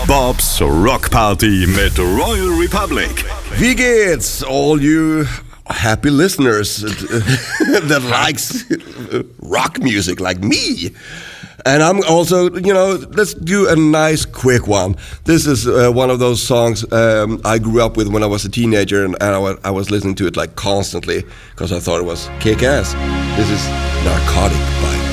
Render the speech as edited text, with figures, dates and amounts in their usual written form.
Bobs Rock Party mit Royal Republic. Wie geht's, all you happy listeners that likes rock music like me? And I'm also, let's do a nice quick one. This is one of those songs I grew up with when I was a teenager, and I was listening to it like constantly because I thought it was kick-ass. This is Narcotic by